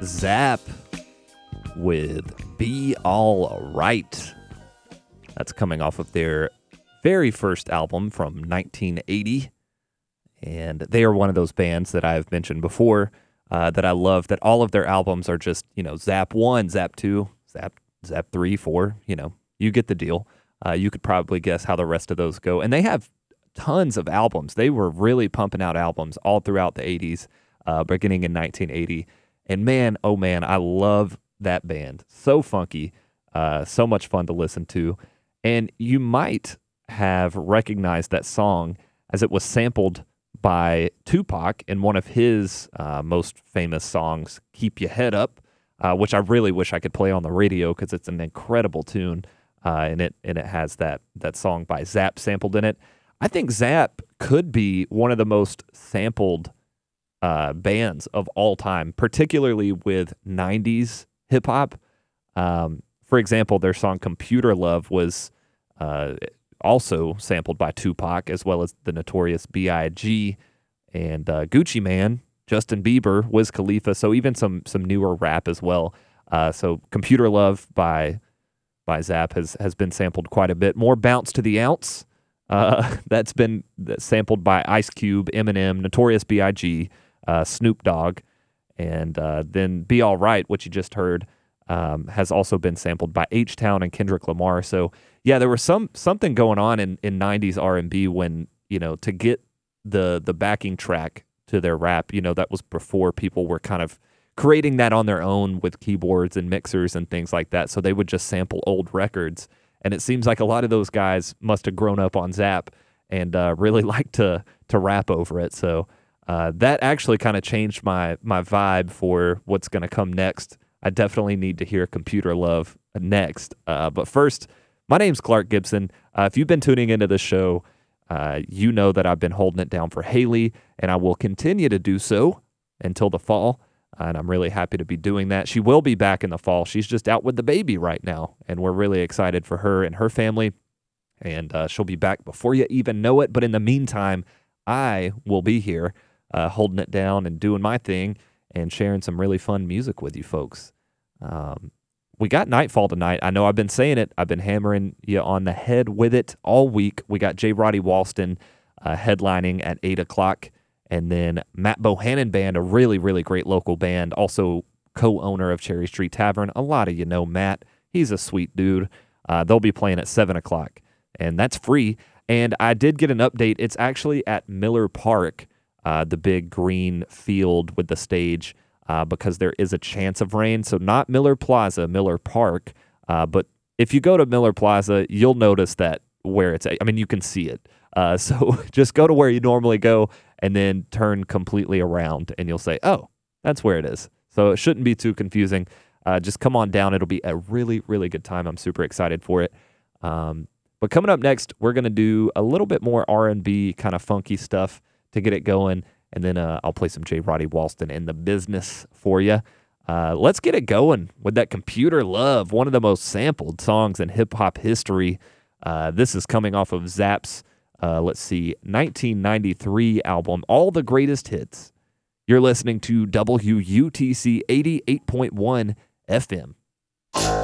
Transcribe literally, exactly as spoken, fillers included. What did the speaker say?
Zapp with Be All Right. That's coming off of their very first album from nineteen eighty. And they are one of those bands that I've mentioned before uh, that I love, that all of their albums are just, you know, Zapp one, Zapp two, Zapp, Zapp three, four, you know, you get the deal. Uh, you could probably guess how the rest of those go. And they have tons of albums. They were really pumping out albums all throughout the eighties, uh, beginning in nineteen eighty. And man, oh man, I love that band. So funky, uh, so much fun to listen to. And you might have recognized that song as it was sampled by Tupac in one of his uh, most famous songs, Keep Your Head Up, uh, which I really wish I could play on the radio because it's an incredible tune, uh, and it and it has that that song by Zapp sampled in it. I think Zapp could be one of the most sampled uh, bands of all time, particularly with nineties hip-hop. Um, for example, their song Computer Love was uh, also sampled by Tupac, as well as the notorious B I G and uh, Gucci Mane, Justin Bieber, Wiz Khalifa, so even some some newer rap as well. Uh, so Computer Love by by Zapp has, has been sampled quite a bit. More Bounce to the Ounce, uh, that's been sampled by Ice Cube, Eminem, Notorious B I G, uh, Snoop Dogg, and uh, then Be All Right, which you just heard, um, has also been sampled by H-Town and Kendrick Lamar. So yeah, there was some something going on in, in nineties R and B when, you know, to get the the backing track to their rap, you know, that was before people were kind of creating that on their own with keyboards and mixers and things like that. So they would just sample old records. And it seems like a lot of those guys must have grown up on Zapp and uh, really like to to rap over it. So uh, that actually kind of changed my my vibe for what's going to come next. I definitely need to hear Computer Love next. Uh, but first, my name's Clark Gibson. Uh, if you've been tuning into the show, uh, you know that I've been holding it down for Haley, and I will continue to do so until the fall. Uh, and I'm really happy to be doing that. She will be back in the fall. She's just out with the baby right now, and we're really excited for her and her family. And uh, she'll be back before you even know it. But in the meantime, I will be here uh, holding it down and doing my thing and sharing some really fun music with you folks. Um, we got Nightfall tonight. I know I've been saying it. I've been hammering you on the head with it all week. We got J. Roddy Walston uh, headlining at eight o'clock. And then Matt Bohannon Band, a really, really great local band, also co-owner of Cherry Street Tavern. A lot of you know Matt. He's a sweet dude. Uh, they'll be playing at seven o'clock, and that's free. And I did get an update. It's actually at Miller Park, uh, the big green field with the stage, uh, because there is a chance of rain. So not Miller Plaza, Miller Park. Uh, but if you go to Miller Plaza, you'll notice that where it's at. I mean, you can see it. Uh, so just go to where you normally go and then turn completely around, and you'll say, oh, that's where it is. So it shouldn't be too confusing. Uh, just come on down. It'll be a really, really good time. I'm super excited for it. Um, but coming up next, we're going to do a little bit more R and B kind of funky stuff to get it going, and then uh, I'll play some J. Roddy Walston in the business for you. Uh, let's get it going with that Computer Love, one of the most sampled songs in hip-hop history. Uh, this is coming off of Zapp's Uh, let's see, nineteen ninety-three album, All the Greatest Hits. You're listening to W U T C eighty-eight point one F M.